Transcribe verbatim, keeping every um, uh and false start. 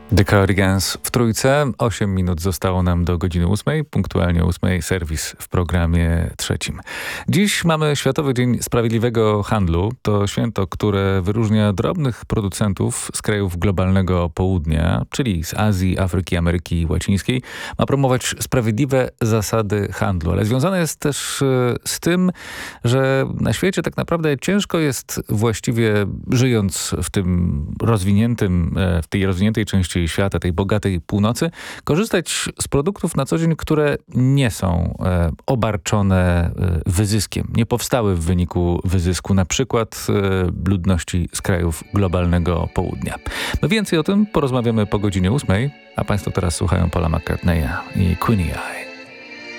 The Cardigans w trójce. Osiem minut zostało nam do godziny ósmej. Punktualnie ósmej serwis w programie trzecim. Dziś mamy Światowy Dzień Sprawiedliwego Handlu. To święto, które wyróżnia drobnych producentów z krajów globalnego południa, czyli z Azji, Afryki, Ameryki Łacińskiej. Ma promować sprawiedliwe zasady handlu. Ale związane jest też z tym, że na świecie tak naprawdę ciężko jest właściwie, żyjąc w tym rozwiniętym, w tej rozwiniętej części świata, tej bogatej północy, korzystać z produktów na co dzień, które nie są e, obarczone e, wyzyskiem, nie powstały w wyniku wyzysku, na przykład e, ludności z krajów globalnego południa. No więcej o tym porozmawiamy po godzinie ósmej, a Państwo teraz słuchają Paula McCartneya i Queenie Eye.